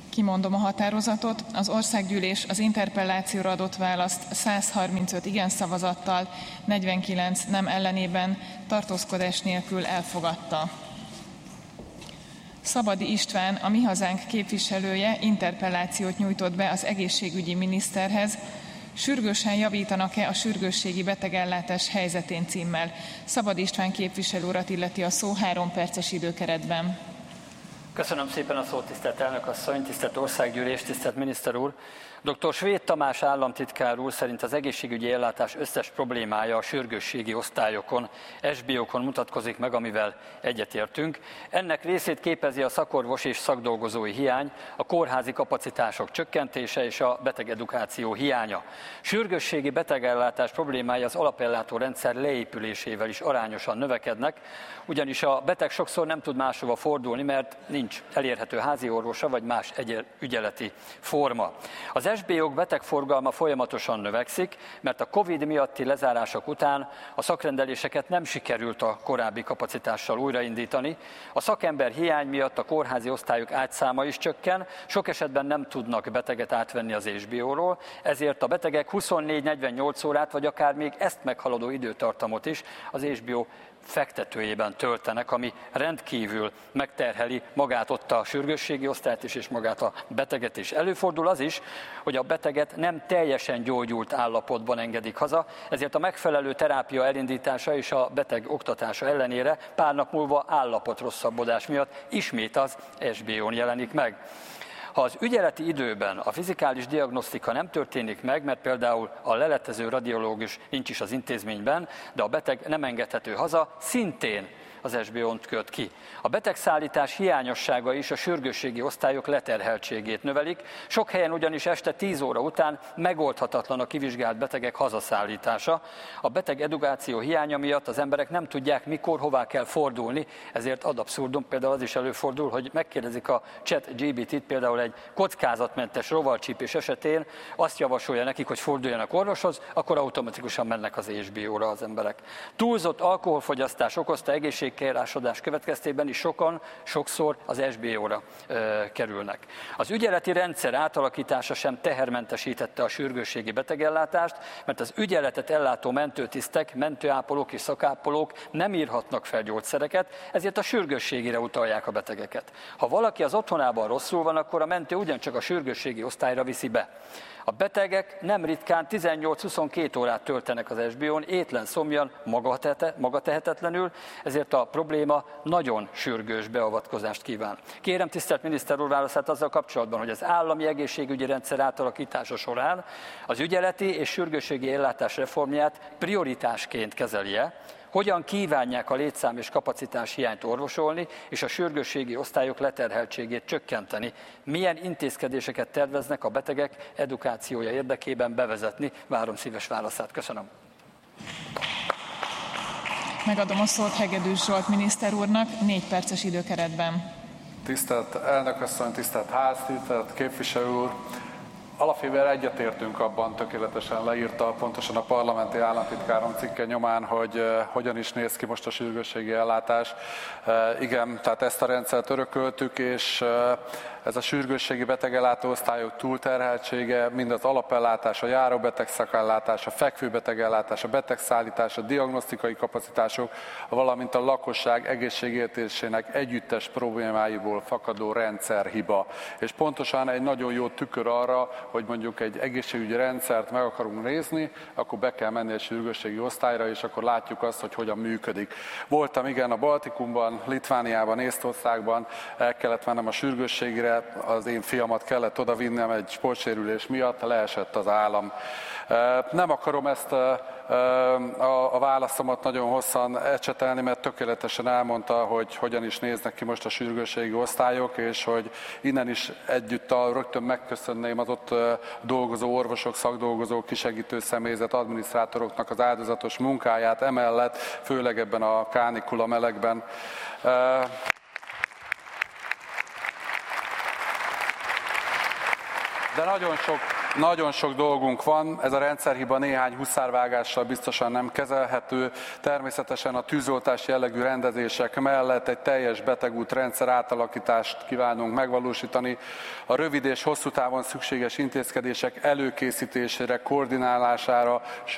Kimondom a határozatot. Az országgyűlés az interpellációra adott választ 135 igen szavazattal, 49 nem ellenében, tartózkodás nélkül elfogadta. Szabadi István, a Mi Hazánk képviselője interpellációt nyújtott be az egészségügyi miniszterhez, sürgősen javítanak-e a sürgősségi betegellátás helyzetén címmel. Szabadi István képviselő urat illeti a szó 3 perces időkeretben. Köszönöm szépen a szót, tisztelt elnök asszony, tisztelt országgyűlés, tisztelt miniszter úr. Dr. Svéd Tamás államtitkár úr szerint az egészségügyi ellátás összes problémája a sürgősségi osztályokon, SBO-kon mutatkozik meg, amivel egyetértünk. Ennek részét képezi a szakorvos és szakdolgozói hiány, a kórházi kapacitások csökkentése és a betegedukáció hiánya. Sürgősségi betegellátás problémája az alapellátó rendszer leépülésével is arányosan növekednek, ugyanis a beteg sokszor nem tud máshova fordulni, mert nincs elérhető házi orvosa vagy más ügyeleti forma. Az SBO-k betegforgalma folyamatosan növekszik, mert a Covid miatti lezárások után a szakrendeléseket nem sikerült a korábbi kapacitással újraindítani. A szakember hiány miatt a kórházi osztályok ágyszáma is csökken, sok esetben nem tudnak beteget átvenni az SBO-ról, ezért a betegek 24-48 órát, vagy akár még ezt meghaladó időtartamot is az SBO fektetőjében töltenek, ami rendkívül megterheli magát ott a sürgősségi osztályt is, és magát a beteget is. Előfordul az is, hogy a beteget nem teljesen gyógyult állapotban engedik haza, ezért a megfelelő terápia elindítása és a beteg oktatása ellenére pár nap múlva állapotrosszabbodás miatt ismét az SBO-n jelenik meg. Ha az ügyeleti időben a fizikális diagnosztika nem történik meg, mert például a leletező radiológus nincs is az intézményben, de a beteg nem engedhető haza, szintén az SBO-n köt ki. A betegszállítás hiányossága is a sürgősségi osztályok leterheltségét növelik, sok helyen ugyanis este 10 óra után megoldhatatlan a kivizsgált betegek hazaszállítása. A beteg edukáció hiánya miatt az emberek nem tudják, mikor, hová kell fordulni, ezért ad abszurdum, például az is előfordul, hogy megkérdezik a ChatGPT-t, például egy kockázatmentes rovarcsípés esetén, azt javasolja nekik, hogy forduljanak orvoshoz, akkor automatikusan mennek az SBO-ra az emberek. Túlzott alkoholfogyasztás okozta egészségkárosodás következtében is sokszor az SBO-ra kerülnek. Az ügyeleti rendszer átalakítása sem tehermentesítette a sürgősségi betegellátást, mert az ügyeletet ellátó mentőtisztek, mentőápolók és szakápolók nem írhatnak fel gyógyszereket, ezért a sürgősségire utalják a betegeket. Ha valaki az otthonában rosszul van, akkor a mentő ugyancsak a sürgősségi osztályra viszi be. A betegek nem ritkán 18-22 órát töltenek az SBO-n, étlen, szomjan, magatehetetlenül, ezért a probléma nagyon sürgős beavatkozást kíván. Kérem tisztelt miniszter úr válaszát azzal kapcsolatban, hogy az állami egészségügyi rendszer átalakítása során az ügyeleti és sürgősségi ellátás reformját prioritásként kezelje, hogyan kívánják a létszám és kapacitás hiányt orvosolni, és a sürgősségi osztályok leterheltségét csökkenteni. Milyen intézkedéseket terveznek a betegek edukációja érdekében bevezetni? Várom szíves válaszát. Köszönöm. Megadom a szót Hegedűs Zsolt miniszter úrnak 4 perces időkeretben. Tisztelt elnök asszony, tisztelt ház, tisztelt képviselő úr! Alapvetően egyetértünk abban, tökéletesen leírta pontosan a parlamenti államtitkárom cikke nyomán, hogy hogyan is néz ki most a sürgősségi ellátás. Igen, tehát ezt a rendszert örököltük, és ez a sürgősségi betegellátó osztályok túlterheltsége, mind az alapellátás, a járóbeteg szakellátás, a fekvőbetegellátás, a betegszállítás, a diagnosztikai kapacitások, valamint a lakosság egészségértésének együttes problémáiból fakadó rendszerhiba. És pontosan egy nagyon jó tükör arra, hogy mondjuk egy egészségügyi rendszert meg akarunk nézni, akkor be kell menni egy sürgősségi osztályra, és akkor látjuk azt, hogy hogyan működik. Voltam igen a Baltikumban, Litvániában, Észtországban, el kellett mennem a sürgősségire, az én fiamat kellett oda vinnem egy sportsérülés miatt, leesett az állam. Nem akarom ezt a válaszomat nagyon hosszan ecsetelni, mert tökéletesen elmondta, hogy hogyan is néznek ki most a sürgősségi osztályok, és hogy innen is együtt rögtön megköszönném az ott dolgozó orvosok, szakdolgozók, kisegítő személyzet, adminisztrátoroknak az áldozatos munkáját, emellett főleg ebben a kánikula melegben. De nagyon sok Nagyon sok dolgunk van, ez a rendszerhiba néhány huszárvágással biztosan nem kezelhető. Természetesen a tűzoltás jellegű rendezések mellett egy teljes betegút rendszer átalakítást kívánunk megvalósítani. A rövid és hosszú távon szükséges intézkedések előkészítésére, koordinálására, sőt